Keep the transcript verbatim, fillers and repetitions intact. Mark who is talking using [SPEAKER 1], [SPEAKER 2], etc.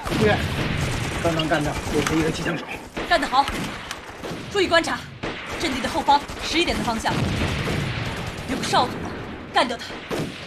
[SPEAKER 1] 月，刚刚干掉我的一个机枪手。
[SPEAKER 2] 干得好！注意观察，阵地的后方十一点的方向有个少佐，干掉他。